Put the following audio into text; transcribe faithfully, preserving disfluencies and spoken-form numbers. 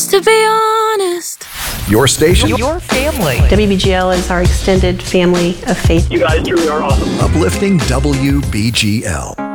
Just to be honest. Your station. Your family. W B G L is our extended family of faith. You guys truly are awesome. Uplifting W B G L.